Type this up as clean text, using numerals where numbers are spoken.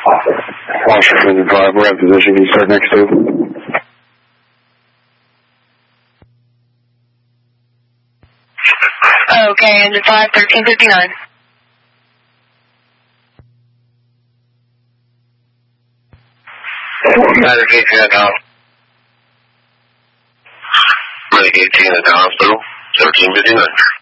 Washington Drive, we're at position. Can you start next to? Okay, engine 5, 1359. Medication at the hospital. Medication at the hospital, 1359.